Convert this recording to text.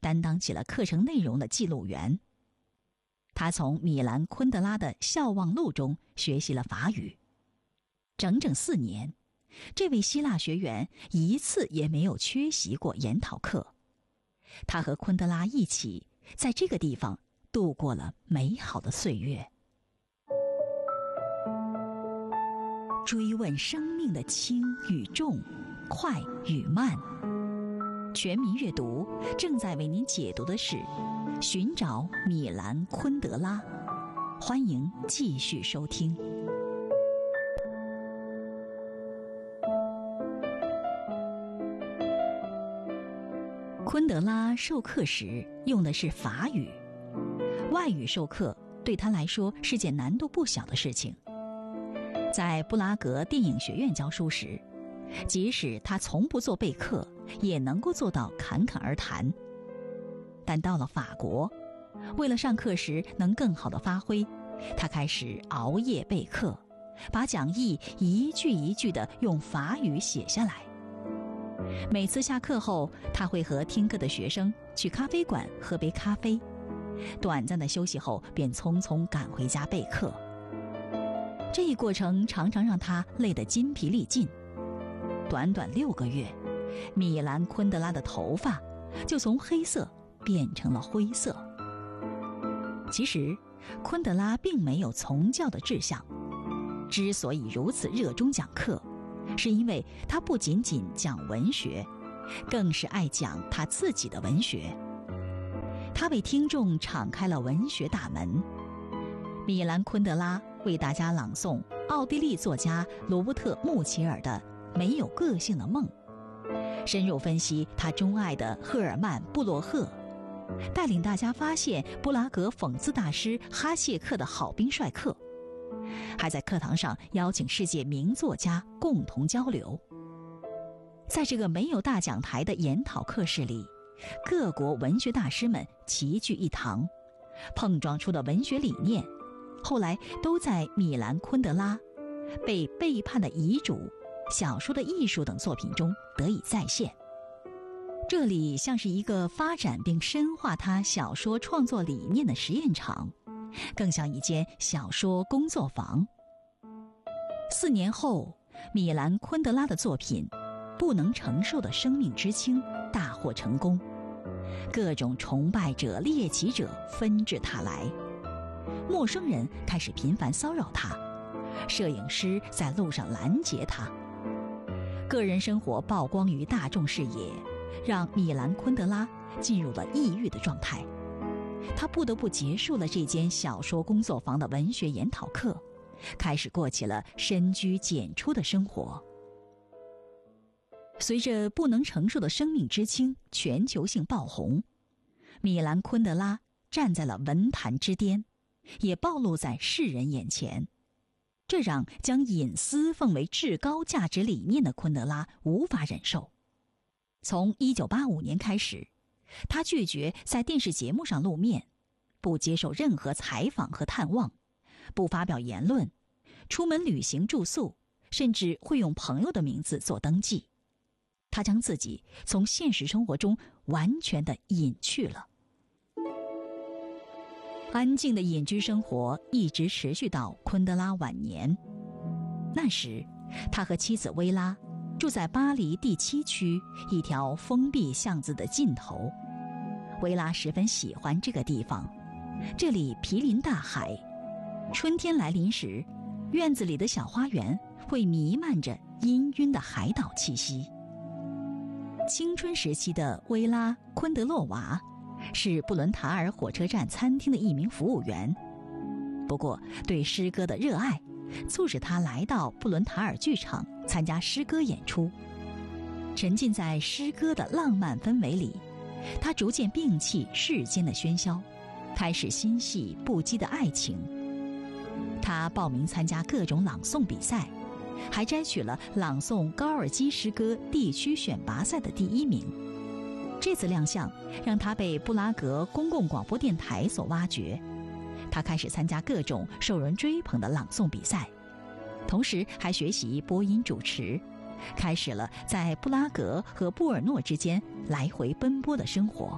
担当起了课程内容的记录员。他从米兰昆德拉的《笑忘录》中学习了法语。整整4年，这位希腊学员一次也没有缺席过研讨课。他和昆德拉一起在这个地方度过了美好的岁月。追问生命的轻与重，快与慢。全民阅读正在为您解读的是《寻找米兰昆德拉》，欢迎继续收听。昆德拉授课时用的是法语，外语授课对他来说是件难度不小的事情。在布拉格电影学院教书时，即使他从不做备课，也能够做到侃侃而谈。但到了法国，为了上课时能更好地发挥，他开始熬夜备课，把讲义一句一句地用法语写下来。每次下课后，他会和听课的学生去咖啡馆喝杯咖啡，短暂的休息后便匆匆赶回家备课。这一过程常常让他累得筋疲力尽。短短6个月，米兰昆德拉的头发就从黑色变成了灰色。其实，昆德拉并没有从教的志向，之所以如此热衷讲课，是因为他不仅仅讲文学，更是爱讲他自己的文学。他为听众敞开了文学大门。米兰昆德拉为大家朗诵奥地利作家罗伯特·穆齐尔的《没有个性的梦》，深入分析他钟爱的赫尔曼·布洛赫，带领大家发现布拉格讽刺大师哈谢克的好兵帅克，还在课堂上邀请世界名作家共同交流。在这个没有大讲台的研讨课室里，各国文学大师们齐聚一堂，碰撞出的文学理念后来都在米兰昆德拉《被背叛的遗嘱》、小说的艺术等作品中得以再现。这里像是一个发展并深化他小说创作理念的实验场，更像一间小说工作坊。4年后，米兰昆德拉的作品《不能承受的生命之轻》大获成功，各种崇拜者、猎奇者纷至沓来，陌生人开始频繁骚扰他，摄影师在路上拦截他，个人生活曝光于大众视野，让米兰昆德拉进入了抑郁的状态。他不得不结束了这间小说工作坊的文学研讨课，开始过起了深居简出的生活。随着不能承受的生命之轻全球性爆红，米兰昆德拉站在了文坛之巅，也暴露在世人眼前。这让将隐私奉为至高价值理念的昆德拉无法忍受。从1985年开始，他拒绝在电视节目上露面，不接受任何采访和探望，不发表言论，出门旅行住宿，甚至会用朋友的名字做登记。他将自己从现实生活中完全的隐去了。安静的隐居生活一直持续到昆德拉晚年。那时，他和妻子薇拉住在巴黎第7区一条封闭巷子的尽头。薇拉十分喜欢这个地方，这里毗邻大海。春天来临时，院子里的小花园会弥漫着氤氲的海岛气息。青春时期的薇拉·昆德洛娃是布伦塔尔火车站餐厅的一名服务员，不过对诗歌的热爱促使他来到布伦塔尔剧场参加诗歌演出。沉浸在诗歌的浪漫氛围里，他逐渐摒弃世间的喧嚣，开始心系不羁的爱情。他报名参加各种朗诵比赛，还摘取了朗诵高尔基诗歌地区选拔赛的第1名。这次亮相让他被布拉格公共广播电台所挖掘，他开始参加各种受人追捧的朗诵比赛，同时还学习播音主持，开始了在布拉格和布尔诺之间来回奔波的生活。